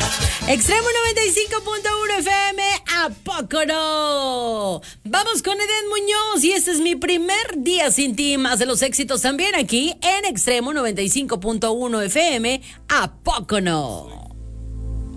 Extremo 95.1 FM, ¿a poco no? Vamos con Eden Muñoz y este es mi primer día sin ti, más de los éxitos también aquí en Extremo 95.1 FM, ¿a poco no?